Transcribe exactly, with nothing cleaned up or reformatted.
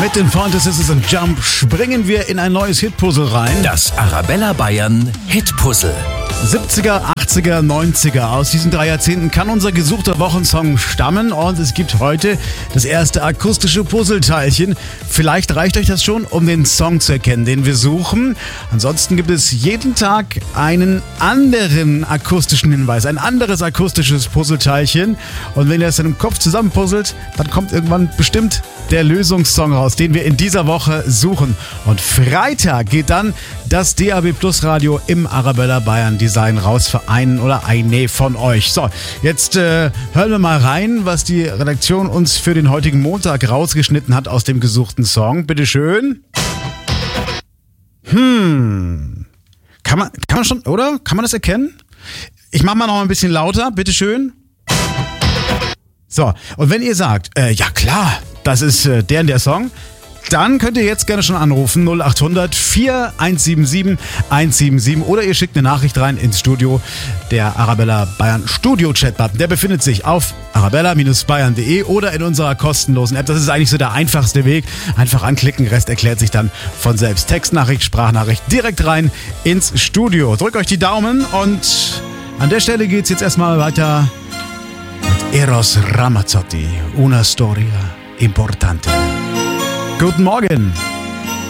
Mit den Fountain Sisters und Jump springen wir in ein neues Hitpuzzle rein. Das Arabella Bayern Hitpuzzle. siebziger, achtziger, neunziger. Aus diesen drei Jahrzehnten kann unser gesuchter Wochensong stammen und es gibt heute das erste akustische Puzzleteilchen. Vielleicht reicht euch das schon, um den Song zu erkennen, den wir suchen. Ansonsten gibt es jeden Tag einen anderen akustischen Hinweis, ein anderes akustisches Puzzleteilchen. Und wenn ihr das dann im Kopf zusammenpuzzelt, dann kommt irgendwann bestimmt der Lösungssong raus, den wir in dieser Woche suchen. Und Freitag geht dann das D A B Plus Radio im Arabella Bayern Design raus für einen oder eine von euch. So, jetzt äh, hören wir mal rein, was die Redaktion uns für den heutigen Montag rausgeschnitten hat aus dem gesuchten Song. Bitteschön. Hm. Kann man, kann man schon, oder? Kann man das erkennen? Ich mach mal noch ein bisschen lauter. Bitteschön. So, und wenn ihr sagt, äh, ja klar, das ist äh, der und der Song, dann könnt ihr jetzt gerne schon anrufen, null acht hundert, vier eins sieben sieben, eins sieben sieben, oder ihr schickt eine Nachricht rein ins Studio. Der Arabella Bayern Studio-Chat-Button, der befindet sich auf arabella Bayern punkt de oder in unserer kostenlosen App. Das ist eigentlich so der einfachste Weg. Einfach anklicken, Rest erklärt sich dann von selbst. Textnachricht, Sprachnachricht, direkt rein ins Studio. Drückt euch die Daumen und an der Stelle geht's jetzt erstmal weiter mit Eros Ramazzotti, Una Storia Importante. Guten Morgen.